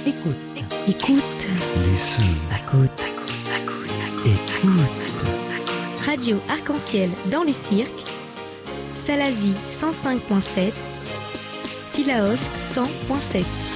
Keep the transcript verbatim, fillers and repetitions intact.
Écoute, écoute, Listen. écoute, Écoute. Radio Arc-en-Ciel dans les cirques, Salazie cent cinq virgule sept, Sillaos cent virgule sept.